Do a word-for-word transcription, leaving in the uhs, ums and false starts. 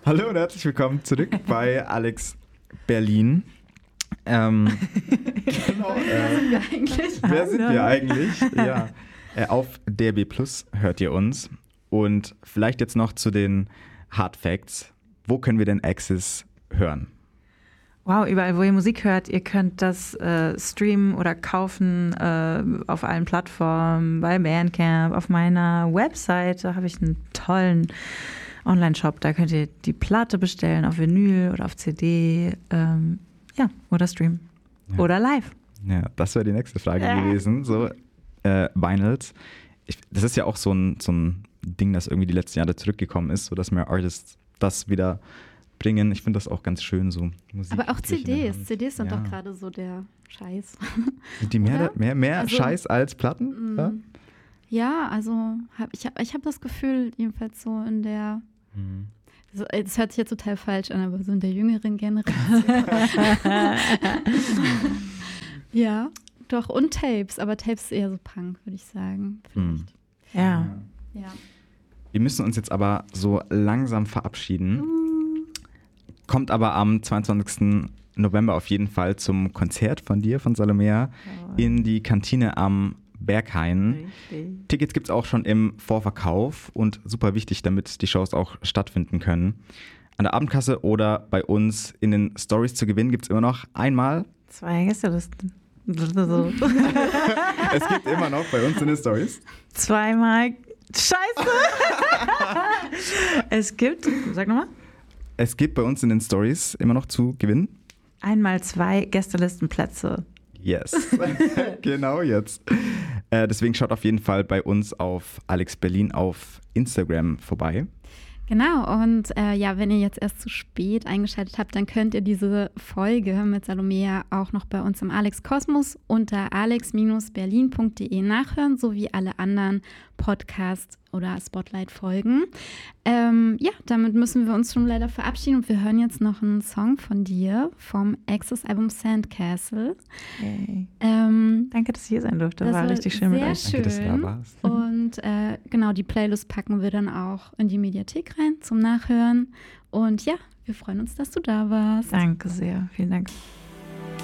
Hallo und herzlich willkommen zurück bei Alex Berlin. Ähm, genau, äh, wer sind wir eigentlich? Wer sind wir eigentlich? Ja. Äh, auf D A B Plus hört ihr uns. Und vielleicht jetzt noch zu den Hard Facts. Wo können wir denn Axis hören? Wow, überall, wo ihr Musik hört, ihr könnt das äh, streamen oder kaufen äh, auf allen Plattformen, bei Bandcamp, auf meiner Webseite habe ich einen tollen Online-Shop, da könnt ihr die Platte bestellen auf Vinyl oder auf C D, ähm, ja, oder streamen. Ja. Oder live. Ja, das wäre die nächste Frage äh. gewesen. So, äh, Vinyls. Ich, das ist ja auch so ein, so ein Ding, das irgendwie die letzten Jahre zurückgekommen ist, sodass mehr Artists das wieder bringen. Ich finde das auch ganz schön, so Musik. Aber auch C Ds. C Ds sind ja. doch gerade so der Scheiß. Sind die mehr, mehr, mehr also, Scheiß als Platten? Ja, ja also hab, ich habe ich hab das Gefühl, jedenfalls so in der mhm. so, das hört sich jetzt total falsch an, aber so in der jüngeren Generation. Ja, doch. Und Tapes. Aber Tapes ist eher so Punk, würde ich sagen. Mhm. Ja. ja. Wir müssen uns jetzt aber so langsam verabschieden. Mhm. Kommt aber am zweiundzwanzigsten November auf jeden Fall zum Konzert von dir, von Salomea, oh. in die Kantine am Berghain. Richtig. Tickets gibt es auch schon im Vorverkauf und super wichtig, damit die Shows auch stattfinden können. An der Abendkasse oder bei uns in den Stories zu gewinnen gibt es immer noch einmal zwei Gästelisten. Es gibt immer noch bei uns in den Stories zweimal Scheiße. Es gibt, sag nochmal. Es gibt bei uns in den Stories immer noch zu gewinnen einmal zwei Gästelistenplätze. Yes, genau jetzt. Äh, deswegen schaut auf jeden Fall bei uns auf Alex Berlin auf Instagram vorbei. Genau, und äh, ja, wenn ihr jetzt erst zu spät eingeschaltet habt, dann könnt ihr diese Folge mit Salomea auch noch bei uns im Alex Kosmos unter alex berlin punkt de nachhören, sowie alle anderen Podcasts oder Spotlight-Folgen. Ähm, ja, damit müssen wir uns schon leider verabschieden und wir hören jetzt noch einen Song von dir vom Axis-Album Sandcastle. Hey. Ähm, Danke, dass ich hier sein durfte. Das war, war richtig schön mit euch. Sehr schön. Danke, dass du da warst. Und äh, genau, die Playlist packen wir dann auch in die Mediathek rein zum Nachhören. Und ja, wir freuen uns, dass du da warst. Danke sehr. Vielen Dank.